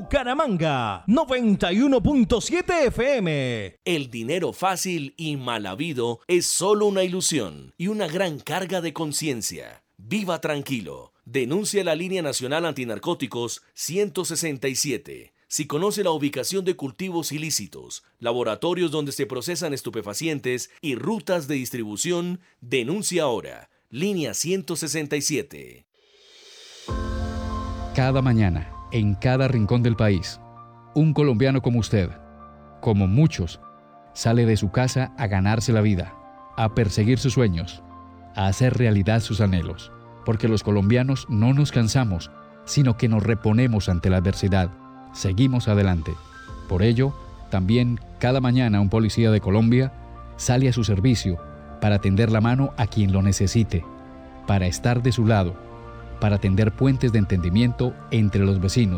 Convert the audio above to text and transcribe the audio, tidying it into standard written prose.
Bucaramanga, 91.7 FM. El dinero fácil y mal habido es solo una ilusión y una gran carga de conciencia. Viva tranquilo. Denuncia la Línea Nacional Antinarcóticos 167. Si conoce la ubicación de cultivos ilícitos, laboratorios donde se procesan estupefacientes y rutas de distribución, denuncia ahora. Línea 167. Cada mañana, en cada rincón del país, un colombiano como usted, como muchos, sale de su casa a ganarse la vida, a perseguir sus sueños, a hacer realidad sus anhelos. Porque los colombianos no nos cansamos, sino que nos reponemos ante la adversidad. Seguimos adelante. Por ello, también cada mañana un policía de Colombia sale a su servicio para tender la mano a quien lo necesite, para estar de su lado, para tender puentes de entendimiento entre los vecinos,